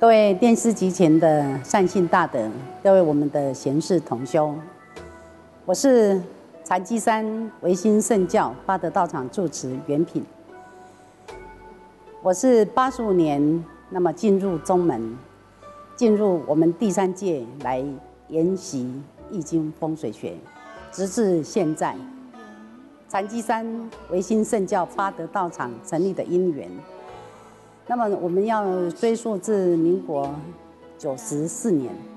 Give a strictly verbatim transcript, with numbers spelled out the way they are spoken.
各位电视机前的善信大德，各位我们的贤士同修，我是禅机山唯心圣教八德道场住持圆品。我是八十五年，那么进入宗门，进入我们第三界来研习易经风水学，直至现在，禅机山唯心圣教八德道场成立的因缘。那么我们要追溯至民国九十四年。